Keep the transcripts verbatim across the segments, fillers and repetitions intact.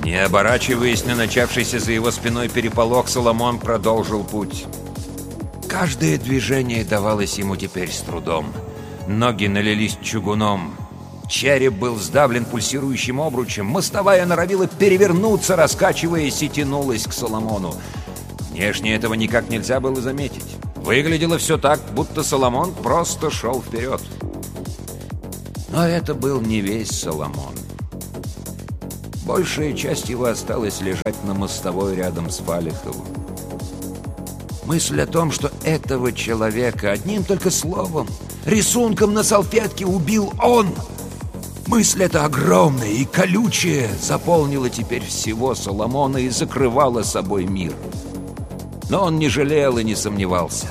Не оборачиваясь на начавшийся за его спиной переполох, Соломон продолжил путь. Каждое движение давалось ему теперь с трудом. Ноги налились чугуном. Череп был сдавлен пульсирующим обручем. Мостовая норовила перевернуться, раскачиваясь, и тянулась к Соломону. Внешне этого никак нельзя было заметить. Выглядело все так, будто Соломон просто шел вперед. Но это был не весь Соломон. Большая часть его осталась лежать на мостовой рядом с Фалиховым. Мысль о том, что этого человека одним только словом, рисунком на салфетке убил он, мысль эта огромная и колючая заполнила теперь всего Соломона и закрывала собой мир. Но он не жалел и не сомневался.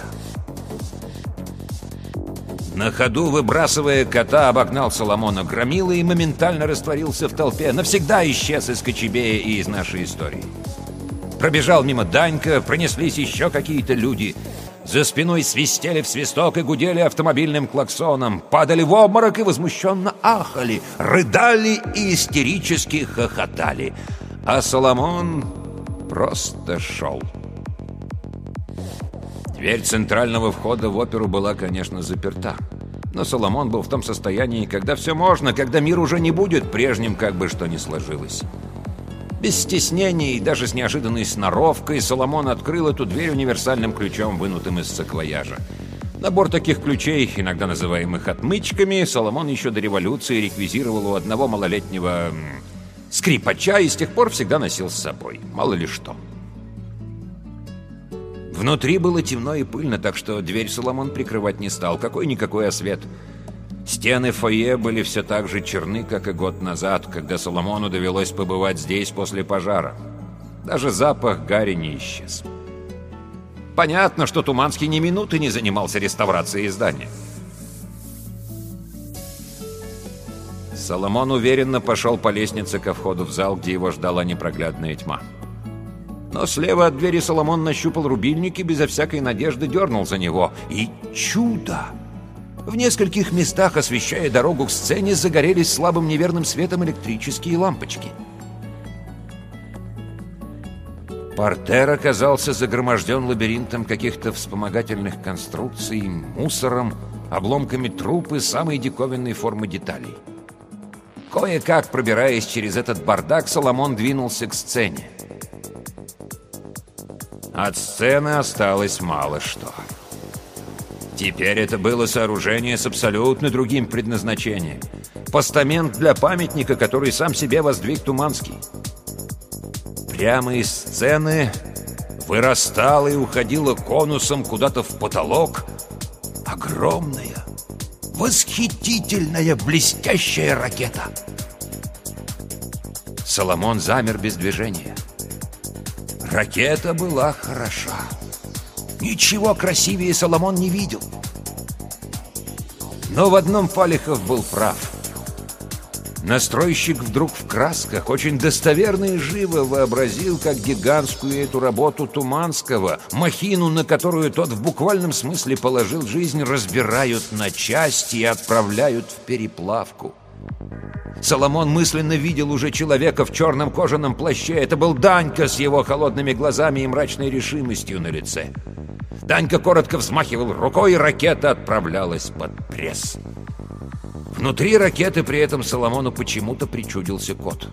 На ходу, выбрасывая кота, обогнал Соломона громила и моментально растворился в толпе. Навсегда исчез из Кочубея и из нашей истории. Пробежал мимо Данька, пронеслись еще какие-то люди. За спиной свистели в свисток и гудели автомобильным клаксоном. Падали в обморок и возмущенно ахали, рыдали и истерически хохотали. А Соломон просто шел. Дверь центрального входа в оперу была, конечно, заперта. Но Соломон был в том состоянии, когда все можно, когда мир уже не будет прежним, как бы что ни сложилось. Без стеснения и даже с неожиданной сноровкой Соломон открыл эту дверь универсальным ключом, вынутым из саквояжа. Набор таких ключей, иногда называемых отмычками, Соломон еще до революции реквизировал у одного малолетнего скрипача и с тех пор всегда носил с собой. Мало ли что. Внутри было темно и пыльно, так что дверь Соломон прикрывать не стал. Какой-никакой освет. Стены фойе были все так же черны, как и год назад, когда Соломону довелось побывать здесь после пожара. Даже запах гари не исчез. Понятно, что Туманский ни минуты не занимался реставрацией здания. Соломон уверенно пошел по лестнице ко входу в зал, где его ждала непроглядная тьма. Но слева от двери Соломон нащупал рубильник и безо всякой надежды дернул за него. И чудо! В нескольких местах, освещая дорогу к сцене, загорелись слабым неверным светом электрические лампочки. Партер оказался загроможден лабиринтом каких-то вспомогательных конструкций, мусором, обломками труб и самой диковинной формы деталей. Кое-как, пробираясь через этот бардак, Соломон двинулся к сцене. От сцены осталось мало что. Теперь это было сооружение с абсолютно другим предназначением. Постамент для памятника, который сам себе воздвиг Туманский. Прямо из сцены вырастала и уходила конусом куда-то в потолок огромная, восхитительная, блестящая ракета. Соломон замер без движения. Ракета была хороша. Ничего красивее Соломон не видел. Но в одном Фалихов был прав. Настройщик вдруг в красках очень достоверно и живо вообразил, как гигантскую эту работу Туманского, махину, на которую тот в буквальном смысле положил жизнь, разбирают на части и отправляют в переплавку. Соломон мысленно видел уже человека в черном кожаном плаще. Это был Данька с его холодными глазами и мрачной решимостью на лице. Данька коротко взмахивал рукой, и ракета отправлялась под пресс. Внутри ракеты при этом Соломону почему-то причудился кот.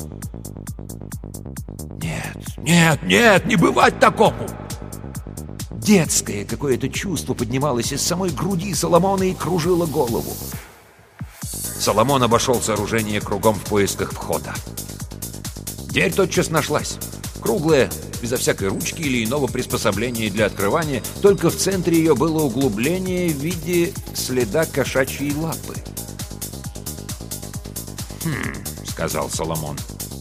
Нет, нет, нет, не бывать такому! Детское какое-то чувство поднималось из самой груди Соломона и кружило голову. Соломон обошел сооружение кругом в поисках входа. Дверь тотчас нашлась. Круглая, безо всякой ручки или иного приспособления для открывания, только в центре ее было углубление в виде следа кошачьей лапы. «Хм», — сказал Соломон.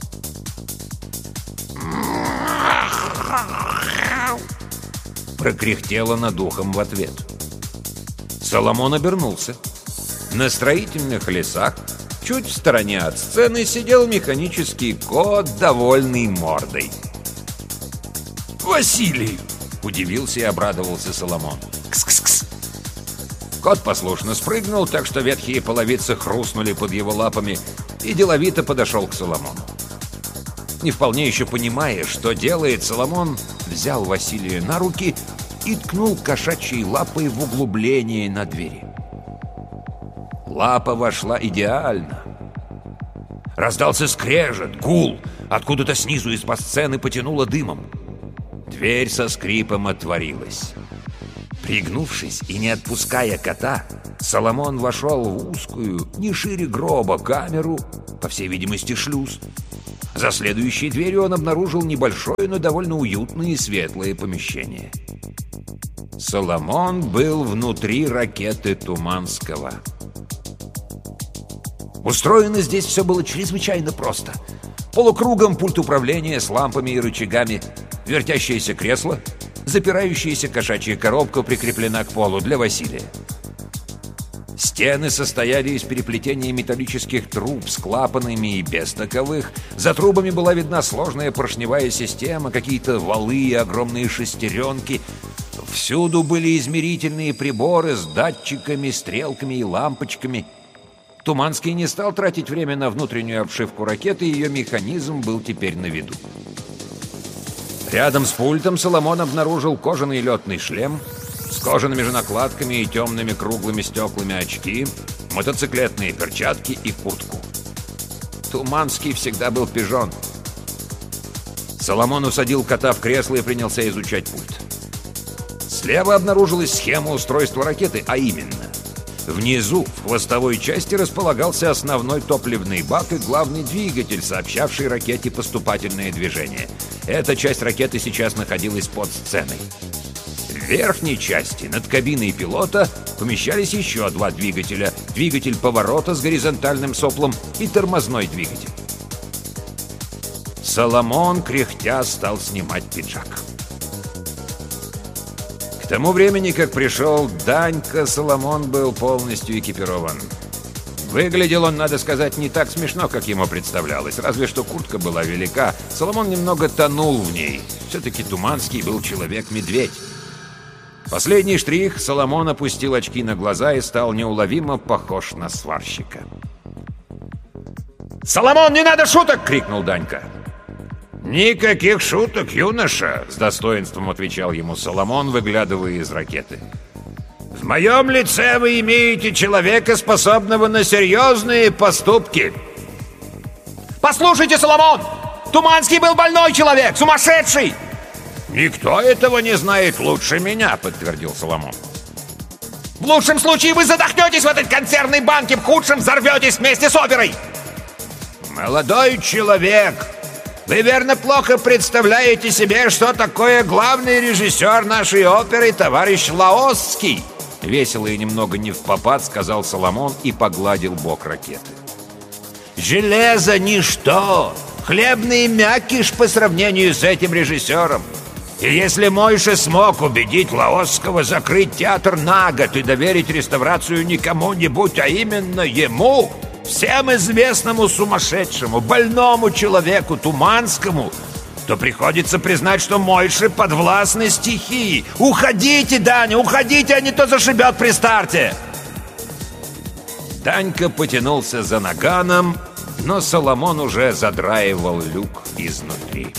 Прокряхтело над ухом в ответ. Соломон обернулся. На строительных лесах, чуть в стороне от сцены, сидел механический кот, довольный мордой. «Василий!» — удивился и обрадовался Соломон. «Кс-кс-кс!» Кот послушно спрыгнул, так что ветхие половицы хрустнули под его лапами, и деловито подошел к Соломону. Не вполне еще понимая, что делает, Соломон взял Василия на руки и ткнул кошачьей лапой в углубление на двери. Лапа вошла идеально. Раздался скрежет, гул. Откуда-то снизу из-под сцены потянуло дымом. Дверь со скрипом отворилась. Пригнувшись и не отпуская кота, Соломон вошел в узкую, не шире гроба, камеру, по всей видимости, шлюз. За следующей дверью он обнаружил небольшое, но довольно уютное и светлое помещение. Соломон был внутри ракеты Туманского. Устроено здесь все было чрезвычайно просто. Полукругом пульт управления с лампами и рычагами, вертящееся кресло, запирающаяся кошачья коробка прикреплена к полу для Василия. Стены состояли из переплетения металлических труб с клапанами и без таковых. За трубами была видна сложная поршневая система, какие-то валы и огромные шестеренки. Всюду были измерительные приборы с датчиками, стрелками и лампочками. Туманский не стал тратить время на внутреннюю обшивку ракеты, и ее механизм был теперь на виду. Рядом с пультом Соломон обнаружил кожаный летный шлем с кожаными же накладками и темными круглыми стеклами очки, мотоциклетные перчатки и куртку. Туманский всегда был пижон. Соломон усадил кота в кресло и принялся изучать пульт. Слева обнаружилась схема устройства ракеты, а именно: внизу, в хвостовой части, располагался основной топливный бак и главный двигатель, сообщавший ракете поступательное движение. Эта часть ракеты сейчас находилась под сценой. В верхней части, над кабиной пилота, помещались еще два двигателя. Двигатель поворота с горизонтальным соплом и тормозной двигатель. Соломон, кряхтя, стал снимать пиджак. К тому времени, как пришел Данька, Соломон был полностью экипирован. Выглядел он, надо сказать, не так смешно, как ему представлялось, разве что куртка была велика. Соломон немного тонул в ней. Все-таки Туманский был человек-медведь. Последний штрих: Соломон опустил очки на глаза и стал неуловимо похож на сварщика. «Соломон, не надо шуток!» — крикнул Данька. «Никаких шуток, юноша!» — с достоинством отвечал ему Соломон, выглядывая из ракеты. «В моем лице вы имеете человека, способного на серьезные поступки!» «Послушайте, Соломон! Туманский был больной человек, сумасшедший!» «Никто этого не знает лучше меня», — подтвердил Соломон. «В лучшем случае вы задохнетесь в этой консервной банке, в худшем взорветесь вместе с оперой!» «Молодой человек, вы, верно, плохо представляете себе, что такое главный режиссер нашей оперы, товарищ Лаосский!» Весело и немного невпопад сказал Соломон и погладил бок ракеты. «Железо — ничто! Хлебный мякиш по сравнению с этим режиссером! И если Мойша смог убедить Лаосского закрыть театр на год и доверить реставрацию не кому-нибудь, а именно ему, всем известному сумасшедшему, больному человеку Туманскому, то приходится признать, что Мойше подвластны стихии. Уходите, Даня, уходите, а не то зашибет при старте!» Данька потянулся за наганом, но Соломон уже задраивал люк изнутри.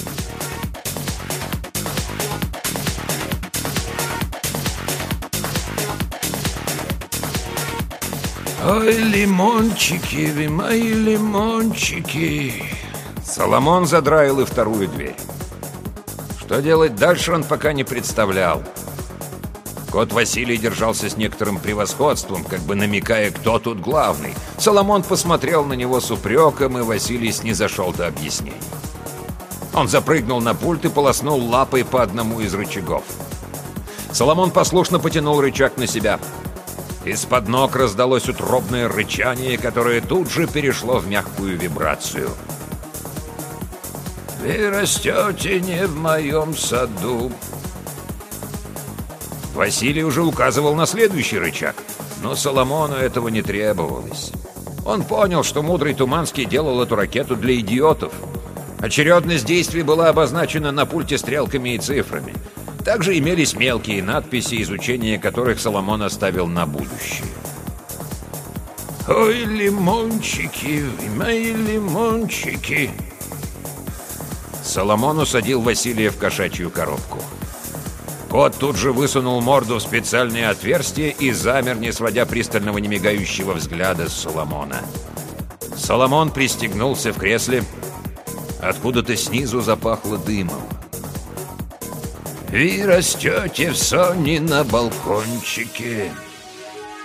«Ой, лимончики, вы мои лимончики!» Соломон задраил и вторую дверь. Что делать дальше, он пока не представлял. Кот Василий держался с некоторым превосходством, как бы намекая, кто тут главный. Соломон посмотрел на него с упреком, и Василий снизошел до объяснений. Он запрыгнул на пульт и полоснул лапой по одному из рычагов. Соломон послушно потянул рычаг на себя. Из-под ног раздалось утробное рычание, которое тут же перешло в мягкую вибрацию. «Вы растете не в моем саду». Василий уже указывал на следующий рычаг, но Соломону этого не требовалось. Он понял, что мудрый Туманский делал эту ракету для идиотов. Очередность действий была обозначена на пульте стрелками и цифрами. Также имелись мелкие надписи, изучение которых Соломон оставил на будущее. «Ой, лимончики, мои лимончики!» Соломон усадил Василия в кошачью коробку. Кот тут же высунул морду в специальное отверстие и замер, не сводя пристального немигающего взгляда с Соломона. Соломон пристегнулся в кресле. Откуда-то снизу запахло дымом. «Вы растете в соне на балкончике»,